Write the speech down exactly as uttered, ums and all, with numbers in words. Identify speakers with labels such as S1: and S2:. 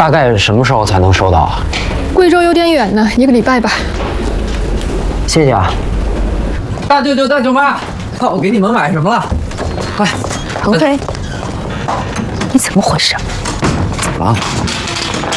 S1: 大概什么时候才能收到啊？
S2: 贵州有点远呢，一个礼拜吧。
S1: 谢谢啊。
S3: 大舅舅、大舅妈，看我给你们买什么了。快，
S4: 恒飞，你怎么回事？
S3: 怎么了？